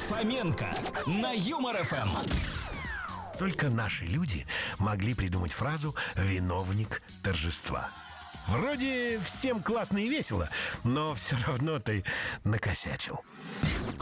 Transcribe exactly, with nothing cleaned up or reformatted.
Фоменко на Юмор эф эм. Только наши люди могли придумать фразу «виновник торжества». Вроде всем классно и весело, но все равно ты накосячил.